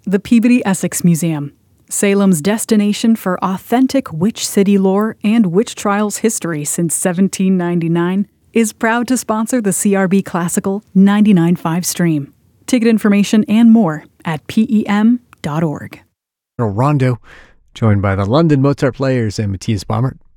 The Peabody Essex Museum, Salem's destination for authentic witch city lore and witch trials history since 1799, is proud to sponsor the CRB Classical 99.5 stream. Ticket information and more at pem.org. Rondo, joined by the London Mozart Players and Matthias Baumert.